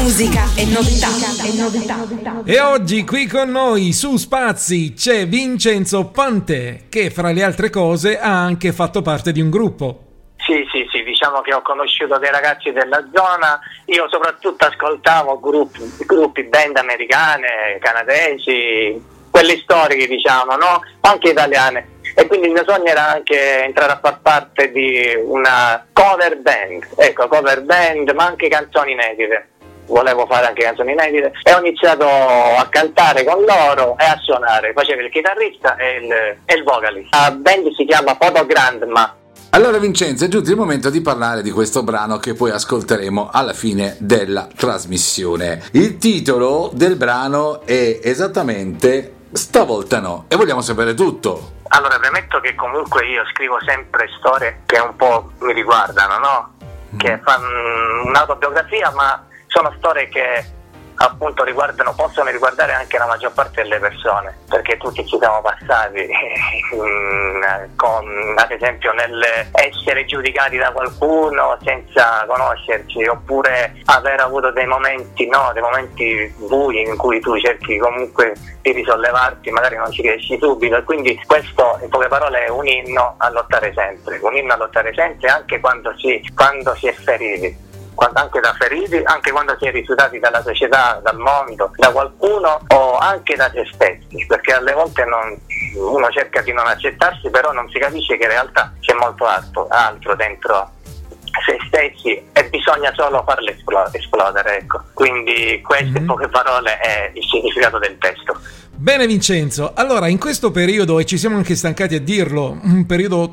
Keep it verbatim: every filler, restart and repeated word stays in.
musica e novità. E novità. E oggi qui con noi su Spazi c'è Vincenzo Pante, che fra le altre cose ha anche fatto parte di un gruppo. Sì, sì, sì, diciamo che ho conosciuto dei ragazzi della zona, io soprattutto ascoltavo gruppi, gruppi band americane, canadesi, quelle storiche diciamo, no? Anche italiane. E quindi il mio sogno era anche entrare a far parte di una cover band, ecco, cover band, ma anche canzoni inedite. Volevo fare anche canzoni inedite e ho iniziato a cantare con loro e a suonare. Facevo il chitarrista e il, e il vocalist. La band si chiama Photo Grandma. Allora Vincenzo, è giunto il momento di parlare di questo brano che poi ascolteremo alla fine della trasmissione. Il titolo del brano è esattamente Stavolta no, e vogliamo sapere tutto. Allora, premetto che comunque io scrivo sempre storie che un po' mi riguardano, no? Mm. Che fanno un'autobiografia, ma sono storie che appunto riguardano, possono riguardare anche la maggior parte delle persone, perché tutti ci siamo passati con, ad esempio, nell'essere giudicati da qualcuno senza conoscerci, oppure aver avuto dei momenti, no, dei momenti bui in cui tu cerchi comunque di risollevarti, magari non ci riesci subito, e quindi questo in poche parole è un inno a lottare sempre, un inno a lottare sempre anche quando si, quando si è feriti. Anche da feriti, anche quando si è rifiutati dalla società, dal mondo, da qualcuno o anche da se stessi, perché alle volte non, uno cerca di non accettarsi, però non si capisce che in realtà c'è molto altro, altro dentro se stessi e bisogna solo farlo esplodere, ecco. Quindi questo mm-hmm. in poche parole è il significato del testo. Bene Vincenzo, allora in questo periodo, e ci siamo anche stancati a dirlo, un periodo